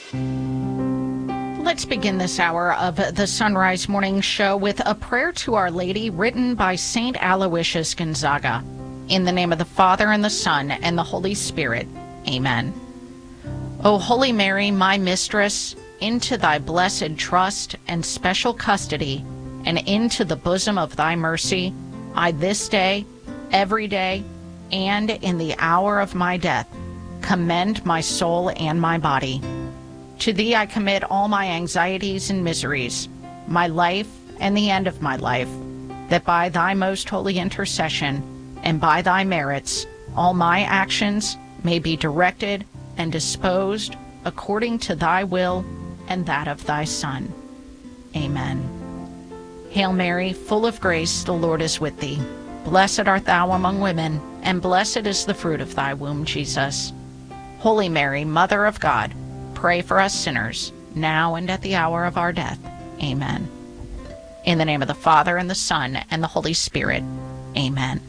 Let's begin this hour of the Sunrise Morning Show with a prayer to Our Lady written by St. Aloysius Gonzaga. In the name of the Father, and the Son, and the Holy Spirit. Amen. O Holy Mary, my mistress, into thy blessed trust and special custody, and into the bosom of thy mercy, I this day, every day, and in the hour of my death, commend my soul and my body. To thee I commit all my anxieties and miseries, my life and the end of my life, that by thy most holy intercession and by thy merits all my actions may be directed and disposed according to thy will and that of thy Son. Amen. Hail Mary, full of grace, the Lord is with thee. Blessed art thou among women, and blessed is the fruit of thy womb, Jesus. Holy Mary, Mother of God, pray for us sinners, now and at the hour of our death. Amen. In the name of the Father, and the Son, and the Holy Spirit. Amen.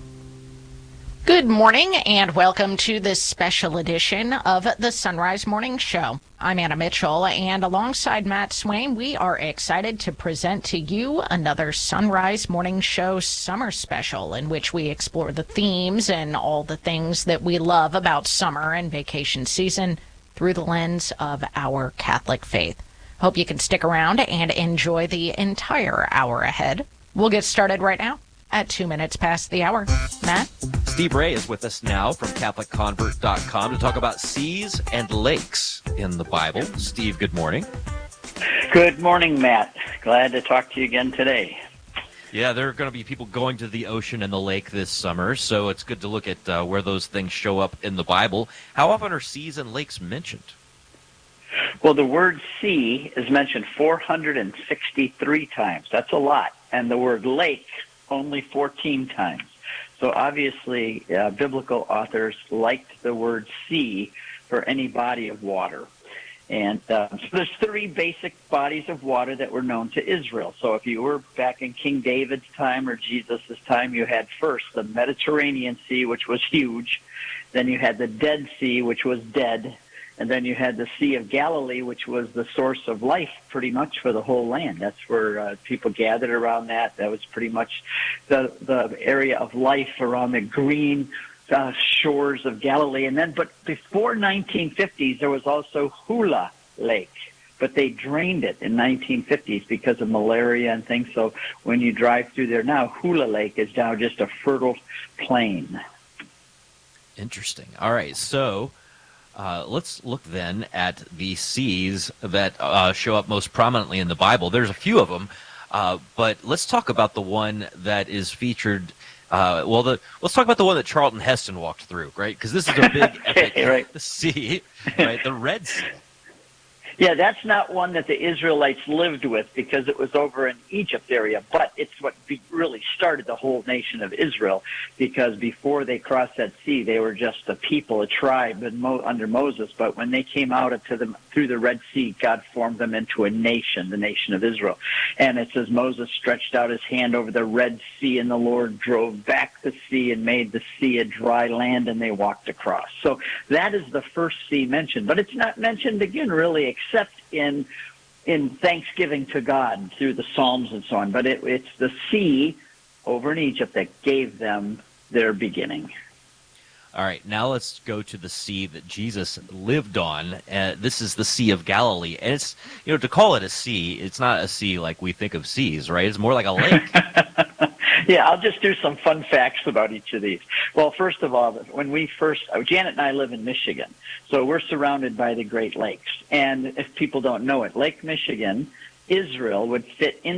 Good morning, and welcome to this special edition of the Sunrise Morning Show. I'm Anna Mitchell, and alongside Matt Swain, we are excited to present to you another Sunrise Morning Show summer special in which we explore the themes and all the things that we love about summer and vacation season through the lens of our Catholic faith. Hope you can stick around and enjoy the entire hour ahead. We'll get started right now at 2 minutes past the hour. Matt? Steve Ray is with us now from CatholicConvert.com to talk about seas and lakes in the Bible. Steve, good morning. Good morning, Matt. Glad to talk to you again today. Yeah, there are going to be people going to the ocean and the lake this summer, so it's good to look at where those things show up in the Bible. How often are seas and lakes mentioned? Well, the word sea is mentioned 463 times. That's a lot. And the word lake only 14 times. So obviously, biblical authors liked the word sea for any body of water. And so there's three basic bodies of water that were known to Israel. So if you were back in King David's time or Jesus' time, you had first the Mediterranean Sea, which was huge. Then you had the Dead Sea, which was dead. And then you had the Sea of Galilee, which was the source of life pretty much for the whole land. That's where people gathered around that. That was pretty much the area of life around the green shores of Galilee. And then, but before 1950s, there was also Hula Lake. But they drained it in 1950s because of malaria and things. So when you drive through there now, Hula Lake is now just a fertile plain. Interesting. All right, so let's look then at the seas that show up most prominently in the Bible. There's a few of them, but let's talk about the one that is featured. Let's talk about the one that Charlton Heston walked through, right? Because this is a big epic right. sea, right? The Red Sea. Yeah, that's not one that the Israelites lived with because it was over in Egypt area, but it's what really started the whole nation of Israel because before they crossed that sea, they were just a people, a tribe under Moses, but when they came out through the Red Sea, God formed them into a nation, the nation of Israel. And it says Moses stretched out his hand over the Red Sea, and the Lord drove back the sea and made the sea a dry land, and they walked across. So that is the first sea mentioned, but it's not mentioned again really except in thanksgiving to God through the Psalms and so on. But it's the sea over in Egypt that gave them their beginning. All right, now let's go to the sea that Jesus lived on. This is the Sea of Galilee. And it's, to call it a sea, it's not a sea like we think of seas, right? It's more like a lake. Yeah, I'll just do some fun facts about each of these. Well, first of all, Janet and I live in Michigan, so we're surrounded by the Great Lakes. And if people don't know it, Lake Michigan, Israel would fit in